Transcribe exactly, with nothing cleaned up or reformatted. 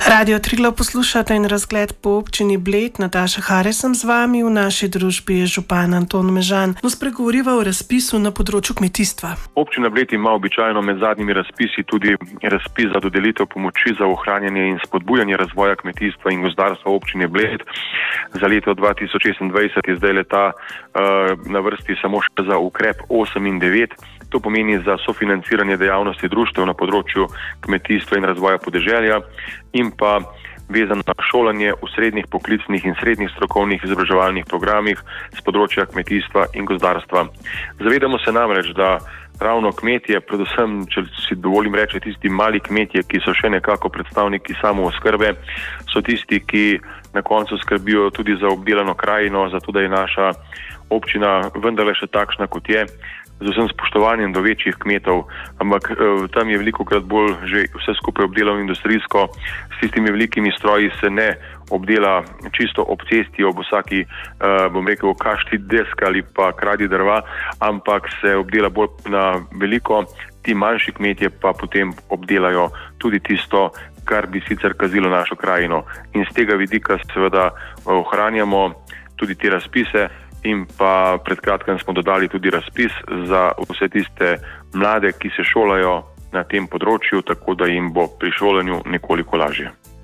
Radio Triglav poslušate in razgled po občini Bled. Nataša Hare sem z vami, v naši družbi je župan Anton Mežan. No, spregovoriva o razpisu na področju kmetijstva. Občina Bled ima običajno med zadnjimi razpisi tudi razpis za dodelitev pomoči za ohranjanje in spodbujanje razvoja kmetijstva in gozdarstva občine Bled. Za leto dva tisoč šestindvajset je zdaj leta uh, na vrsti samo še za ukrep osem in devet. To pomeni za sofinanciranje dejavnosti društev na področju kmetijstva in razvoja podeželja in pa vezano na šolanje v srednjih poklicnih in srednjih strokovnih izobraževalnih programih z področja kmetijstva in gozdarstva. Zavedamo se namreč, da ravno kmetje, predvsem, če si dovolim reči, tisti mali kmetje, ki so še nekako predstavniki samooskrbe, so tisti, ki na koncu skrbijo tudi za obdelano krajino, zato da je naša občina vendarle še takšna, kot je, z vsem spoštovanjem do večjih kmetov, ampak eh, tam je velikokrat bolj že vse skupaj obdelano industrijsko. S tistimi velikimi stroji se ne obdela čisto ob cesti, ob vsaki, eh, bom rekel, kašti desk ali pa kradi drva, ampak se obdela bolj na veliko, ti manjši kmetje pa potem obdelajo tudi tisto, kar bi sicer kazilo našo krajino. In z tega vidika seveda ohranjamo tudi te razpise. In pa pred kratkim smo dodali tudi razpis za vse tiste mlade, ki se šolajo na tem področju, tako da jim bo pri šolanju nekoliko lažje.